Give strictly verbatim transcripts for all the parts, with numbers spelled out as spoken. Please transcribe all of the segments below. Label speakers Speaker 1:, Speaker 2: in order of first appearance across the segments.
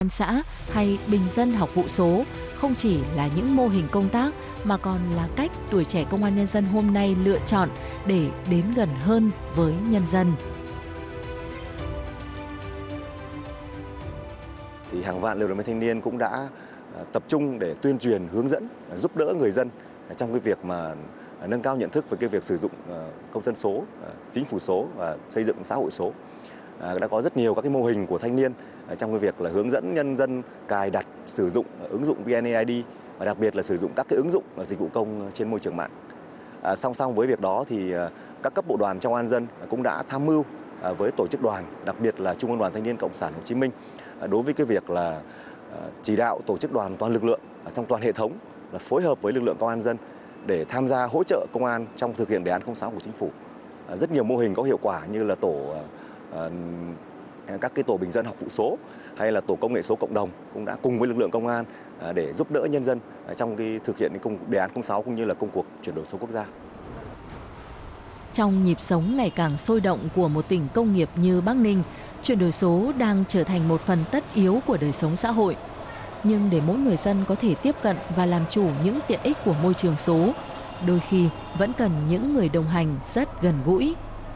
Speaker 1: xã hay bình dân học vụ số không chỉ là những mô hình công tác mà còn là cách tuổi trẻ công an nhân dân hôm nay lựa chọn để đến gần hơn với nhân dân.
Speaker 2: Thì hàng vạn lượt đoàn viên thanh niên cũng đã tập trung để tuyên truyền, hướng dẫn, giúp đỡ người dân trong cái việc mà nâng cao nhận thức về cái việc sử dụng công dân số, chính phủ số và xây dựng xã hội số. Đã có rất nhiều các cái mô hình của thanh niên trong cái việc là hướng dẫn nhân dân cài đặt, sử dụng ứng dụng vê en a i đê và đặc biệt là sử dụng các cái ứng dụng dịch vụ công trên môi trường mạng. À, song song với việc đó thì các cấp bộ đoàn trong an dân cũng đã tham mưu với tổ chức đoàn, đặc biệt là Trung ương Đoàn Thanh niên Cộng sản Hồ Chí Minh đối với cái việc là chỉ đạo tổ chức đoàn toàn lực lượng trong toàn hệ thống là phối hợp với lực lượng công an dân để tham gia hỗ trợ công an trong thực hiện đề án không sáu của chính phủ. À, rất nhiều mô hình có hiệu quả như là tổ à, các cái tổ bình dân học vụ số hay là tổ công nghệ số cộng đồng cũng đã cùng với lực lượng công an à, để giúp đỡ nhân dân trong cái thực hiện cái công đề án không sáu cũng như là công cuộc chuyển đổi số quốc gia.
Speaker 1: Trong nhịp sống ngày càng sôi động của một tỉnh công nghiệp như Bắc Ninh, chuyển đổi số đang trở thành một phần tất yếu của đời sống xã hội. Nhưng để mỗi người dân có thể tiếp cận và làm chủ những tiện ích của môi trường số, đôi khi vẫn cần những người đồng hành rất gần gũi.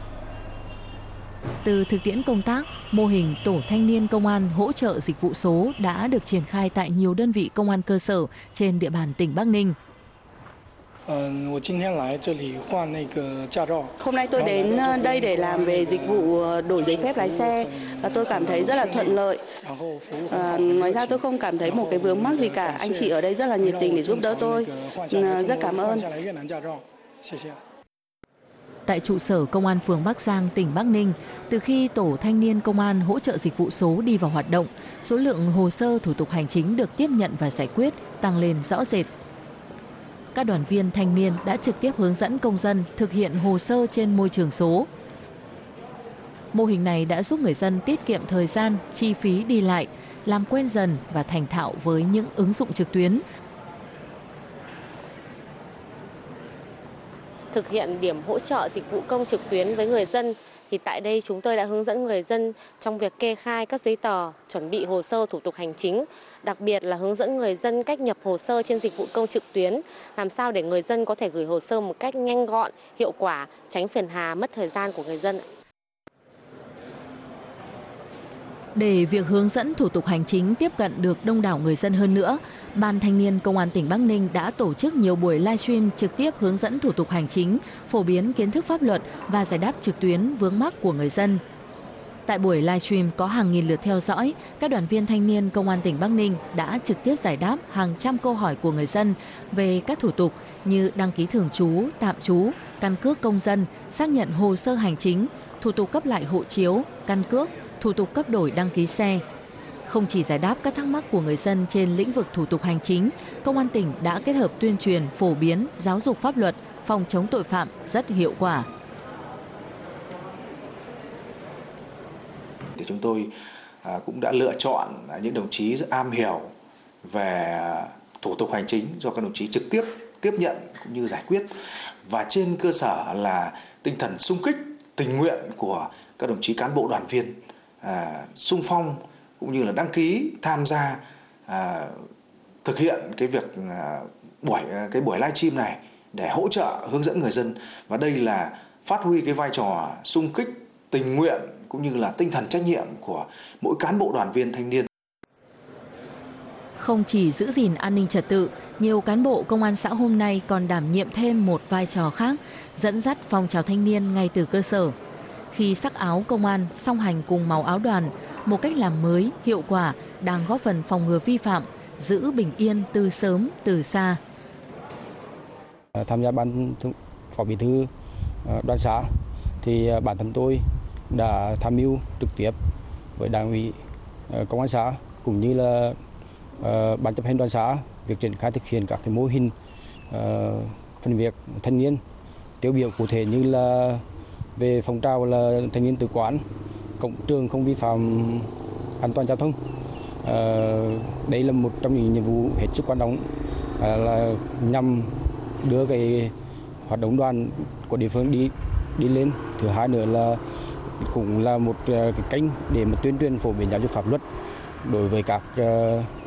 Speaker 1: Từ thực tiễn công tác, mô hình tổ thanh niên công an hỗ trợ dịch vụ số đã được triển khai tại nhiều đơn vị công an cơ sở trên địa bàn tỉnh Bắc Ninh.
Speaker 3: Hôm nay tôi đến đây để làm về dịch vụ đổi giấy phép lái xe và tôi cảm thấy rất là thuận lợi. À, ngoài ra tôi không cảm thấy một cái vướng mắc gì cả. Anh chị ở đây rất là nhiệt tình để giúp đỡ tôi. Rất cảm ơn.
Speaker 1: Tại trụ sở Công an phường Bắc Giang, tỉnh Bắc Ninh, từ khi Tổ Thanh niên Công an hỗ trợ dịch vụ số đi vào hoạt động, số lượng hồ sơ thủ tục hành chính được tiếp nhận và giải quyết tăng lên rõ rệt. Các đoàn viên thanh niên đã trực tiếp hướng dẫn công dân thực hiện hồ sơ trên môi trường số. Mô hình này đã giúp người dân tiết kiệm thời gian, chi phí đi lại, làm quen dần và thành thạo với những ứng dụng trực tuyến.
Speaker 4: Thực hiện điểm hỗ trợ dịch vụ công trực tuyến với người dân, thì tại đây chúng tôi đã hướng dẫn người dân trong việc kê khai các giấy tờ, chuẩn bị hồ sơ thủ tục hành chính, đặc biệt là hướng dẫn người dân cách nhập hồ sơ trên dịch vụ công trực tuyến, làm sao để người dân có thể gửi hồ sơ một cách nhanh gọn, hiệu quả, tránh phiền hà mất thời gian của người dân.
Speaker 1: Để việc hướng dẫn thủ tục hành chính tiếp cận được đông đảo người dân hơn nữa, Ban Thanh niên Công an tỉnh Bắc Ninh đã tổ chức nhiều buổi livestream trực tiếp hướng dẫn thủ tục hành chính, phổ biến kiến thức pháp luật và giải đáp trực tuyến vướng mắc của người dân. Tại buổi livestream có hàng nghìn lượt theo dõi, các đoàn viên thanh niên Công an tỉnh Bắc Ninh đã trực tiếp giải đáp hàng trăm câu hỏi của người dân về các thủ tục như đăng ký thường trú, tạm trú, căn cước công dân, xác nhận hồ sơ hành chính, thủ tục cấp lại hộ chiếu, căn cước, thủ tục cấp đổi đăng ký xe. Không chỉ giải đáp các thắc mắc của người dân trên lĩnh vực thủ tục hành chính, Công an tỉnh đã kết hợp tuyên truyền, phổ biến, giáo dục pháp luật, phòng chống tội phạm rất hiệu quả.
Speaker 5: Thì chúng tôi cũng đã lựa chọn những đồng chí am hiểu về thủ tục hành chính do các đồng chí trực tiếp tiếp nhận cũng như giải quyết, và trên cơ sở là tinh thần xung kích, tình nguyện của các đồng chí cán bộ đoàn viên à, xung phong cũng như là đăng ký tham gia à, thực hiện cái việc à, buổi cái buổi livestream này để hỗ trợ hướng dẫn người dân, và đây là phát huy cái vai trò xung kích, tình nguyện cũng như là tinh thần trách nhiệm của mỗi cán bộ đoàn viên thanh niên.
Speaker 1: Không chỉ giữ gìn an ninh trật tự, nhiều cán bộ công an xã hôm nay còn đảm nhiệm thêm một vai trò khác, dẫn dắt phong trào thanh niên ngay từ cơ sở. Khi sắc áo công an song hành cùng màu áo đoàn, một cách làm mới, hiệu quả đang góp phần phòng ngừa vi phạm, giữ bình yên từ sớm, từ xa.
Speaker 6: Tham gia ban phó bí thư đoàn xã thì bản thân tôi đã tham mưu trực tiếp với đảng ủy công an xã cũng như là ban chấp hành đoàn xã việc triển khai thực hiện các cái mô hình phần việc thanh niên tiêu biểu cụ thể như là về phong trào là thanh niên tự quản, cổng trường không vi phạm an toàn giao thông. À, đây là một trong những nhiệm vụ hết sức quan trọng à, là nhằm đưa cái hoạt động đoàn của địa phương đi đi lên. Thứ hai nữa là cũng là một cái kênh để mà tuyên truyền phổ biến giáo dục pháp luật đối với các